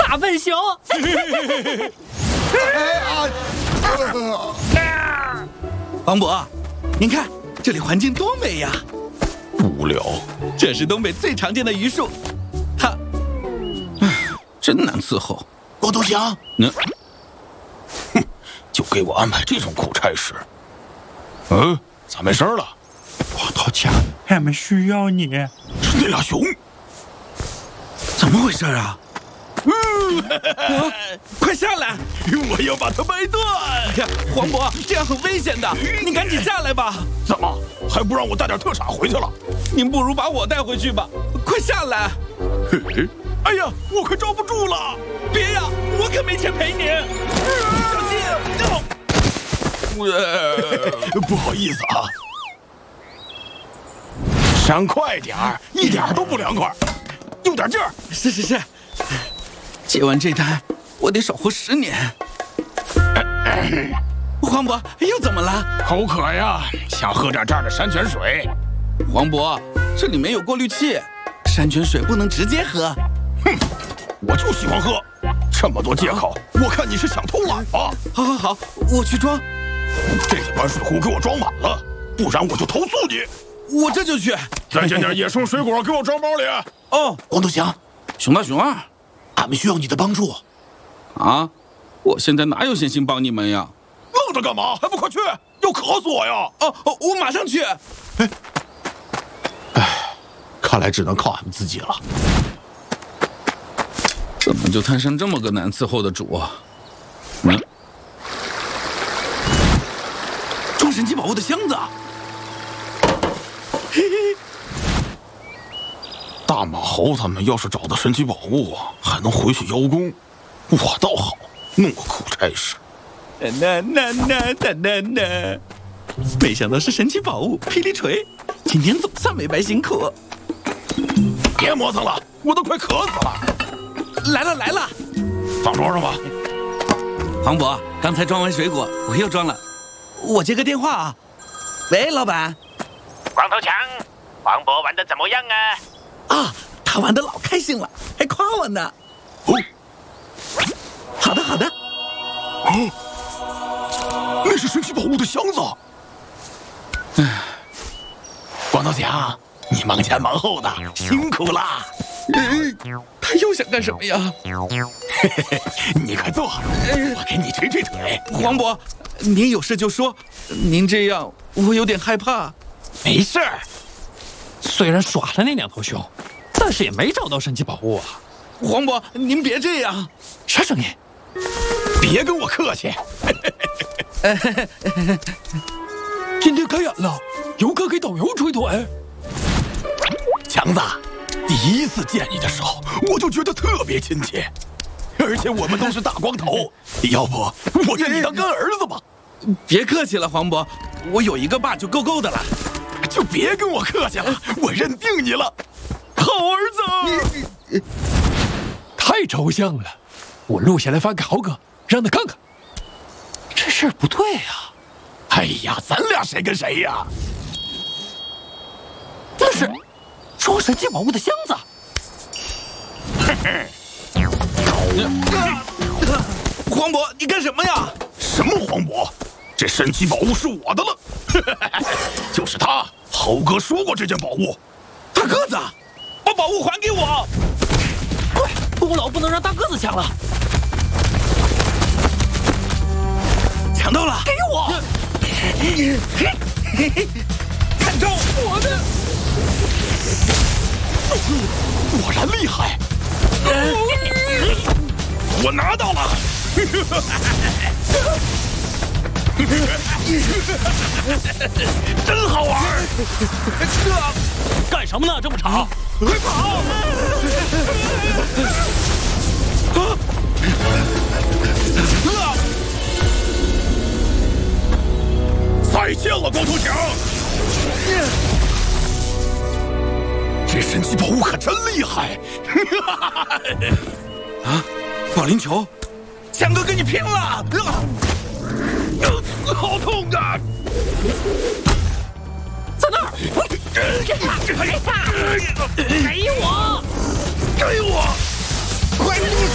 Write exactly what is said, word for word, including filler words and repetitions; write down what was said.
大笨熊。 王伯，您看这里环境多美呀！ 无聊， 这是东北最常见的榆树，它，唉，真难伺候。 光头强， 嗯， 哼，就给我安排这种苦差事。嗯，咋没声了？ 光头强，俺们需要你。 是那俩熊， 怎么回事啊？嗯，啊，快下来！ 我要把它掰断！ 哎呀，黄渤，这样很危险的，你赶紧下来吧！ 怎么还不让我带点特产回去了？ 您不如把我带回去吧！快下来！ 嘿，哎呀，我快抓不住了！ 别呀，我可没钱赔您！小心！ 呃，不好意思啊，闪快点儿，一点都不凉快，用点劲儿。 是是是，接完这单，我得少活十年。黄渤又怎么了？ 口渴呀，想喝点这儿的山泉水。 黄渤，这里没有过滤器，山泉水不能直接喝。 哼，我就喜欢喝，这么多借口，我看你是想偷懒吧？ 好好好，我去装。 这个把水壶给我装满了，不然我就投诉你。 我这就去。 再捡点野生水果给我装包里。 哦， 光头强， 熊大熊二， 俺们需要你的帮助。 啊，我现在哪有闲心帮你们呀？ 愣着干嘛？还不快去！要渴死我呀！ 哦哦，我马上去。 哎，哎，看来只能靠俺们自己了。 怎么就摊上这么个难伺候的主啊？嗯，装神奇宝物的箱子。嘿嘿。 大马猴他们要是找到神奇宝物，还能回去邀功，我倒好，弄个苦差事。 那那那那那那，没想到是神奇宝物霹雳锤，今天总算没白辛苦。 别磨蹭了，我都快渴死了。 来了来了， 放桌上吧。 黄渤，刚才装完水果，我又装了。我接个电话啊。喂，老板。 光头强，黄渤玩的怎么样啊？ 啊，他玩的老开心了，还夸我呢。 哦， 好的好的。 哦，那是神奇宝物的箱子。 唉， 光头强，你忙前忙后的，辛苦啦。 嗯，他又想干什么呀？ 嘿嘿嘿，你快坐，我给你捶捶腿。 黄渤，您有事就说，您这样我有点害怕。 没事儿， 虽然耍了那两头熊，但是也没找到神奇宝物啊。 黄渤，您别这样。 啥声音？ 别跟我客气。 今天开演了，游客给导游吹腿。 强子，第一次见你的时候，我就觉得特别亲切，而且我们都是大光头，要不我认你当干儿子吧？ 别客气了，黄渤，我有一个爸就够够的了。 就别跟我客气了，我认定你了，好儿子。 太抽象了，我录下来发给豪哥，让他看看。这事儿不对呀！ 哎呀，咱俩谁跟谁呀？ 那是装神奇宝物的箱子。 黄渤，你干什么呀？ 什么黄渤？这神奇宝物是我的了。就是他，猴哥说过这件宝物。 大个子，把宝物还给我！ 快，功劳不能让大个子抢了。 抢到了， 给我！ 看招，我的！ 果然厉害！ 我拿到了！ 真好玩！ 这干什么呢？这么吵！ 快跑！ 再见了，光头强！ 这神奇宝物可真厉害！ 啊，保龄球，强哥跟你拼了！ 好痛啊！ 在那儿！给我！ 给我！ 快住手！